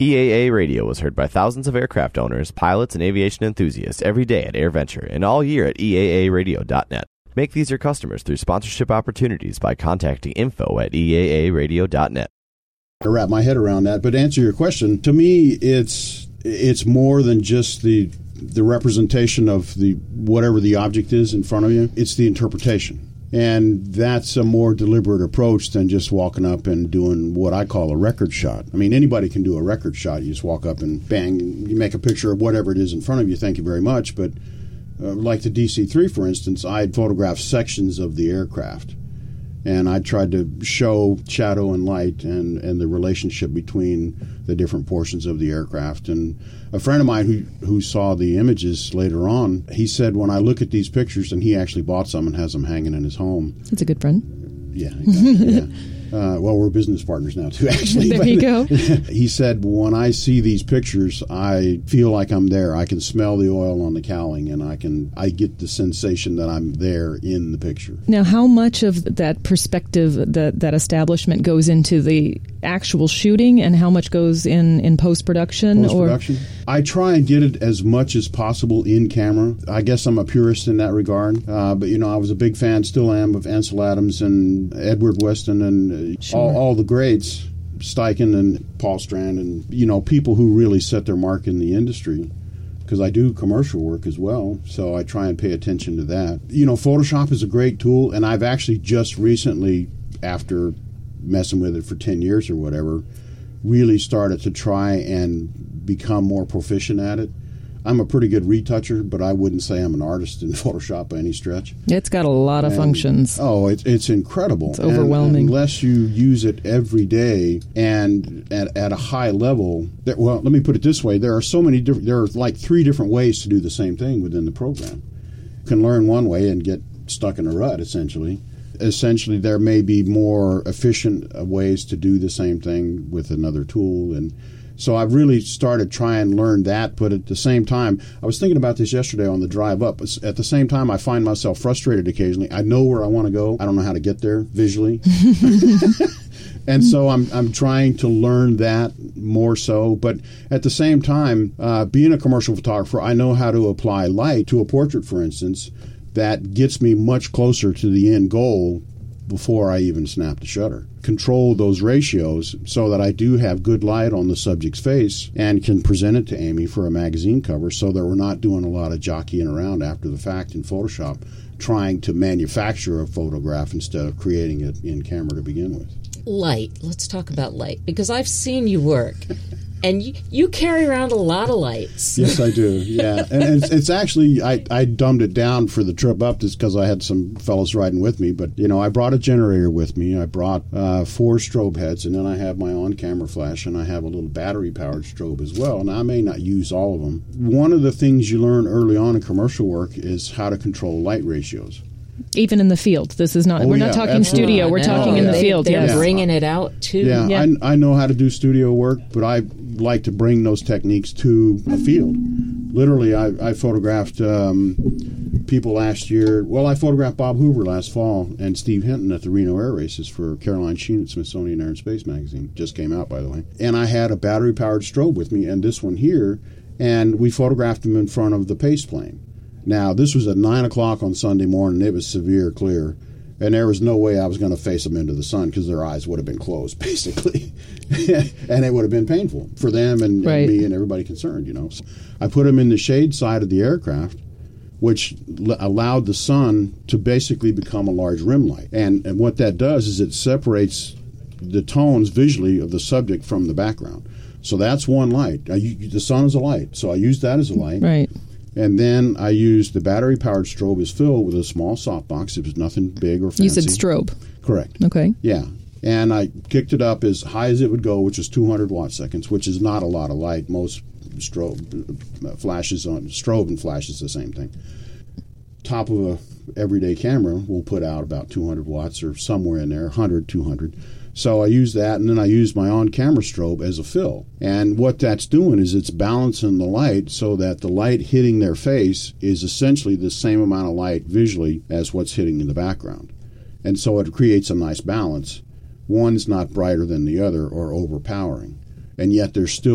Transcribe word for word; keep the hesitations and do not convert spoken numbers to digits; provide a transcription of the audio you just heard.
E A A Radio is heard by thousands of aircraft owners, pilots, and aviation enthusiasts every day at AirVenture and all year at E A A radio dot net. Make these your customers through sponsorship opportunities by contacting info at E A A radio dot net. I wrap my head around that, but to answer your question, to me, it's it's more than just the the representation of the whatever the object is in front of you. It's the interpretation. And that's a more deliberate approach than just walking up and doing what I call a record shot. I mean, anybody can do a record shot. You just walk up and bang, you make a picture of whatever it is in front of you. Thank you very much. But uh, like the D C three, for instance, I'd photographed sections of the aircraft. And I tried to show shadow and light and, and the relationship between the different portions of the aircraft. And a friend of mine who, who saw the images later on, he said, when I look at these pictures, and he actually bought some and has them hanging in his home. That's a good friend. Yeah. yeah. Uh, well, we're business partners now, too, actually. There but you go. He said, when I see these pictures, I feel like I'm there. I can smell the oil on the cowling, and I can I get the sensation that I'm there in the picture. Now, how much of that perspective, that, that establishment goes into the actual shooting, and how much goes in, in post-production? Post-production? Or? I try and get it as much as possible in camera. I guess I'm a purist in that regard. Uh, but, you know, I was a big fan, still am, of Ansel Adams and Edward Weston and Sure. All, all the greats, Steichen and Paul Strand, and, you know, people who really set their mark in the industry, because I do commercial work as well, so I try and pay attention to that. You know, Photoshop is a great tool, and I've actually just recently, after messing with it for ten years or whatever, really started to try and become more proficient at it. I'm a pretty good retoucher, but I wouldn't say I'm an artist in Photoshop by any stretch. It's got a lot of and, functions. Oh, it's it's incredible. It's overwhelming. And unless you use it every day and at, at a high level, that, well, let me put it this way. There are so many different, there are like three different ways to do the same thing within the program. You can learn one way and get stuck in a rut, essentially. Essentially, there may be more efficient ways to do the same thing with another tool, and so I've really started trying to learn that, but at the same time, I was thinking about this yesterday on the drive up. At the same time, I find myself frustrated occasionally. I know where I want to go. I don't know how to get there visually. And so I'm I'm trying to learn that more so. But at the same time, uh, being a commercial photographer, I know how to apply light to a portrait, for instance, that gets me much closer to the end goal before I even snap the shutter. Control those ratios so that I do have good light on the subject's face and can present it to Amy for a magazine cover, so that we're not doing a lot of jockeying around after the fact in Photoshop, trying to manufacture a photograph instead of creating it in camera to begin with. Light. Let's talk about light, because I've seen you work. And you, you carry around a lot of lights. Yes, I do, yeah. And it's, it's actually, I, I dumbed it down for the trip up just because I had some fellows riding with me. But, you know, I brought a generator with me. I brought uh, four strobe heads, and then I have my on-camera flash, and I have a little battery-powered strobe as well. Now, I may not use all of them. One of the things you learn early on in commercial work is how to control light ratios. Even in the field. This is not, oh, we're yeah, not talking absolutely. studio, we're no, talking no, in the they, field. They're yes. bringing it out, too. Yeah, yeah. I, I know how to do studio work, but I like to bring those techniques to a field. Literally, I, I photographed um, people last year. Well, I photographed Bob Hoover last fall and Steve Hinton at the Reno Air Races for Caroline Sheen at Smithsonian Air and Space Magazine. Just came out, by the way. And I had a battery-powered strobe with me, and this one here, and we photographed them in front of the Pace plane. Now, this was at nine o'clock on Sunday morning. It was severe clear, and there was no way I was going to face them into the sun because their eyes would have been closed, basically. And it would have been painful for them and, right. and me and everybody concerned, you know. So I put them in the shade side of the aircraft, which l- allowed the sun to basically become a large rim light. And, and what that does is it separates the tones visually of the subject from the background. So that's one light. I, the sun is a light, so I use that as a light. Right. And then I used the battery-powered strobe as filled with a small softbox. It was nothing big or fancy. You said strobe. Correct. Okay. Yeah. And I kicked it up as high as it would go, which is two hundred watt seconds, which is not a lot of light. Most strobe uh, flashes on strobe and flash is the same thing. Top of a everyday camera will put out about two hundred watts or somewhere in there, one hundred, two hundred. So I use that, and then I use my on-camera strobe as a fill. And what that's doing is it's balancing the light so that the light hitting their face is essentially the same amount of light visually as what's hitting in the background. And so it creates a nice balance. One's not brighter than the other or overpowering. And yet there's still